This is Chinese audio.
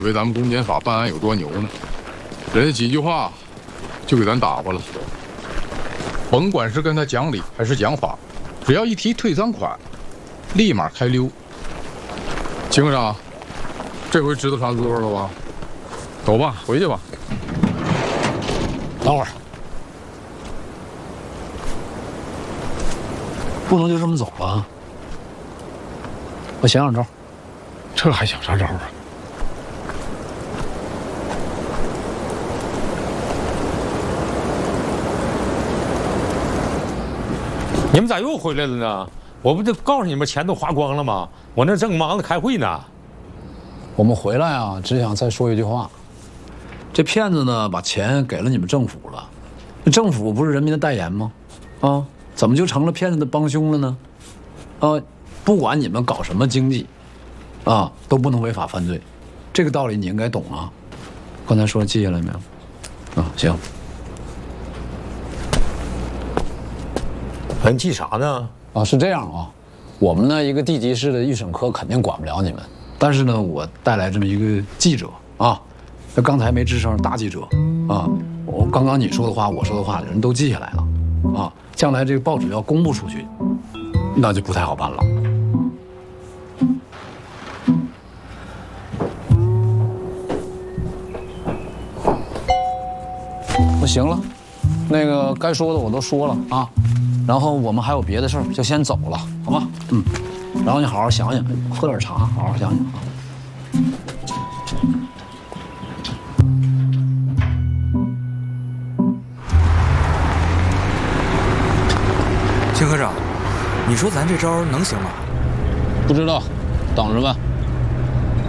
以为咱们公检法办案有多牛呢，人家几句话就给咱打发了。甭管是跟他讲理还是讲法，只要一提退赃款，立马开溜。秦科长，这回知道啥滋味了吧？走吧，回去吧。 等会儿，不能就这么走吧？我想想招。 这还想啥招啊？ 你们咋又回来了呢？我不就告诉你们钱都花光了吗？我那正忙着开会呢。 我们回来啊，只想再说一句话：这骗子呢，把钱给了你们政府了，那政府不是人民的代言吗？啊，怎么就成了骗子的帮凶了呢？啊，不管你们搞什么经济，啊，都不能违法犯罪，这个道理你应该懂啊。刚才说记下来没有？啊，行。 你记啥呢？ 啊，是这样啊，我们呢一个地级市的预审科肯定管不了你们，但是呢，我带来这么一个记者啊，那刚才没吱声，大记者啊，我刚刚你说的话，我说的话，人都记下来了啊，将来这个报纸要公布出去，那就不太好办了。那行了，那个该说的我都说了啊。然后我们还有别的事儿，就先走了，好吧？嗯。然后你好好想想，喝点茶，好好想想啊。 秦科长，你说咱这招能行吗？ 不知道，等着吧。